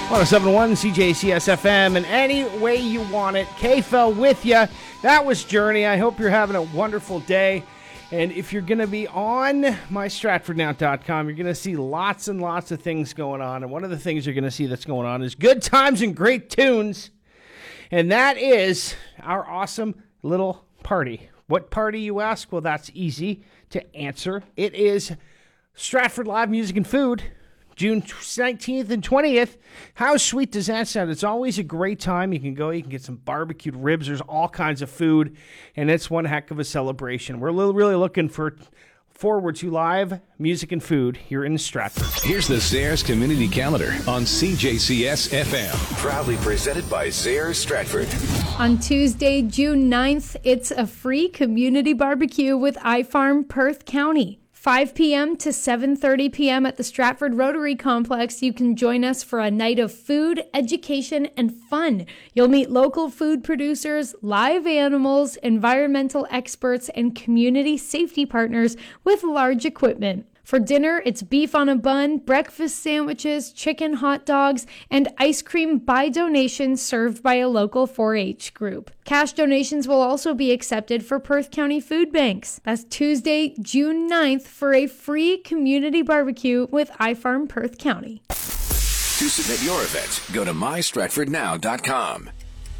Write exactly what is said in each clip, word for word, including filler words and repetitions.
one oh seven point one C J C S F M, and any way you want it. K-Fel with you. That was Journey. I hope you're having a wonderful day. And if you're going to be on my stratford now dot com, you're going to see lots and lots of things going on. And one of the things you're going to see that's going on is good times and great tunes. And that is our awesome little party. What party, you ask? Well, that's easy to answer. It is Stratford Live Music and Food, June nineteenth and twentieth. How sweet does that sound? It's always a great time. You can go, you can get some barbecued ribs. There's all kinds of food, and it's one heck of a celebration. We're really looking for forward to live music and food here in Stratford. Here's the Zayres Community Calendar on C J C S F M. Proudly presented by Zayres Stratford. On Tuesday, June ninth, it's a free community barbecue with iFarm Perth County. five p.m. to seven thirty p.m. at the Stratford Rotary Complex. You can join us for a night of food, education, and fun. You'll meet local food producers, live animals, environmental experts, and community safety partners with large equipment. For dinner, it's beef on a bun, breakfast sandwiches, chicken hot dogs, and ice cream by donation served by a local four H group. Cash donations will also be accepted for Perth County food banks. That's Tuesday, June ninth for a free community barbecue with iFarm Perth County. To submit your event, go to my stratford now dot com.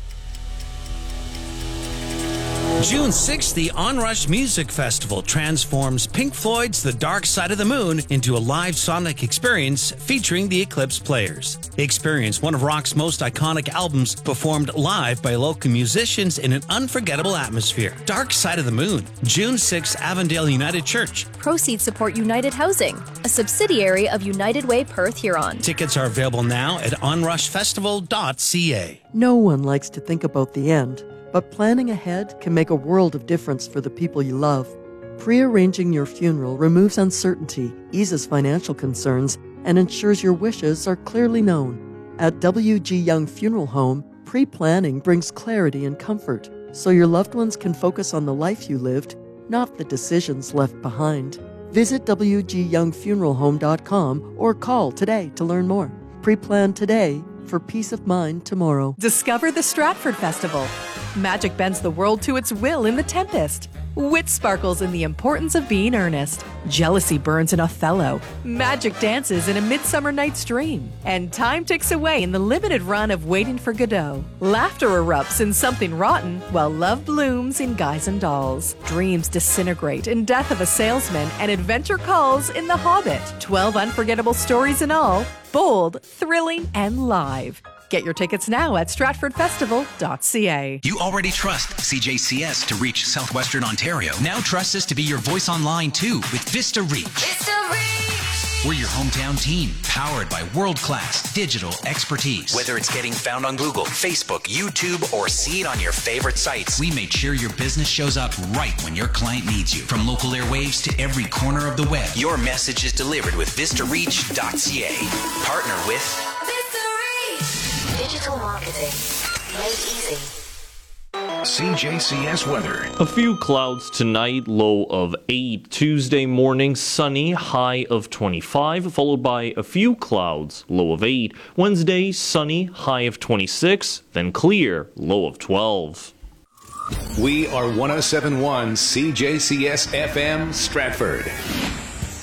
June sixth, the Onrush Music Festival transforms Pink Floyd's The Dark Side of the Moon into a live sonic experience featuring the Eclipse Players. Experience one of rock's most iconic albums performed live by local musicians in an unforgettable atmosphere. Dark Side of the Moon, June sixth, Avondale United Church. Proceeds support United Housing, a subsidiary of United Way Perth Huron. Tickets are available now at onrush festival dot c a. No one likes to think about the end, but planning ahead can make a world of difference for the people you love. Pre-arranging your funeral removes uncertainty, eases financial concerns, and ensures your wishes are clearly known. At W G Young Funeral Home, pre-planning brings clarity and comfort, so your loved ones can focus on the life you lived, not the decisions left behind. Visit w g young funeral home dot com or call today to learn more. Pre-plan today for peace of mind tomorrow. Discover the Stratford Festival. Magic bends the world to its will in The Tempest. Wit sparkles in The Importance of Being Earnest. Jealousy burns in Othello. Magic dances in A Midsummer Night's Dream. And time ticks away in the limited run of Waiting for Godot. Laughter erupts in Something Rotten, while love blooms in Guys and Dolls. Dreams disintegrate in Death of a Salesman, and adventure calls in The Hobbit. Twelve unforgettable stories in all, bold, thrilling, and live. Get your tickets now at stratford festival dot c a. You already trust C J C S to reach Southwestern Ontario. Now trust us to be your voice online too with Vista Reach. Vista Reach! We're your hometown team, powered by world-class digital expertise. Whether it's getting found on Google, Facebook, YouTube, or see it on your favorite sites, we made sure your business shows up right when your client needs you. From local airwaves to every corner of the web, your message is delivered with vista reach dot c a. Partner with Digital marketing made easy. C J C S weather. A few clouds tonight, low of eight. Tuesday morning, sunny, high of twenty-five, followed by a few clouds, low of eight. Wednesday, sunny, high of twenty-six, then clear, low of twelve. We are one oh seven point one C J C S F M Stratford.